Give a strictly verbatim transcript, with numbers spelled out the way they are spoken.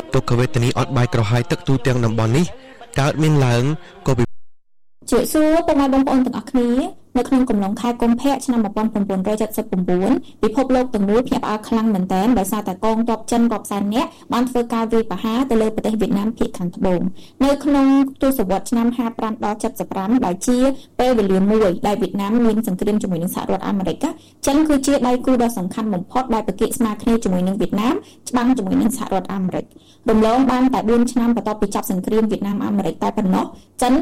ទុក្ខវេទនាអត់បាយក្រហាយទឹកទូទាំងតំបន់នេះកើតមានឡើងក៏ពីជាសួរពុកម៉ែបងប្អូនទាំងអស់គ្នានៅក្នុងកំឡុងខែកុម្ភៈឆ្នាំmột nghìn chín trăm七十九ពិភពលោកទាំងមូលភ្ញាក់ផ្អើលខ្លាំងមែនទែនដោយសារតែកងទ័ពចិនរាប់សែននាក់បានធ្វើការវាយប្រហារទៅលើប្រទេសវៀតណាមភាគខាងត្បូងនៅក្នុងទសវត្សរ៍ឆ្នាំห้าสิบห้าដល់เจ็ดสิบห้าដែលជាពេលវេលាមួយដែលវៀតណាមមានសង្គ្រាមជាមួយនឹងសហរដ្ឋអាមេរិកចិនគឺជាដៃគូដ៏សំខាន់បំផុតដែលប្រកៀកស្មារគ្នាជាមួយនឹងវៀតណាមច្បាំងជាមួយនឹងសហរដ្ឋអាមេរិករំលងបានតែbốnឆ្នាំបន្ទាប់ពីចាប់សង្គ្រាមវៀតណាមអាមេរិកតែប៉ុណ្ណោះចិន